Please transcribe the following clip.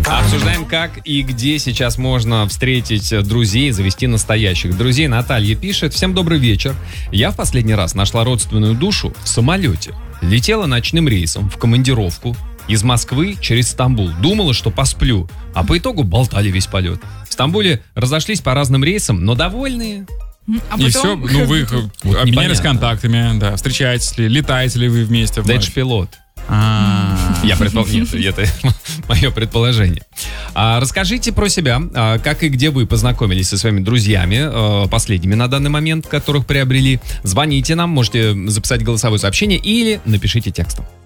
Обсуждаем, как и где сейчас можно встретить друзей, завести настоящих друзей. Наталья пишет: всем добрый вечер. Я в последний раз нашла родственную душу в самолете. Летела ночным рейсом в командировку из Москвы через Стамбул. Думала, что посплю, а по итогу болтали весь полет. В Стамбуле разошлись по разным рейсам, но довольные. И все, ну вы обменялись контактами, да, встречаетесь ли, летаете ли вы вместе? Да это же пилот. Я предположил, нет, это мое предположение. Расскажите про себя, как и где вы познакомились со своими друзьями, последними на данный момент, которых приобрели. Звоните нам, можете записать голосовое сообщение или напишите текстом.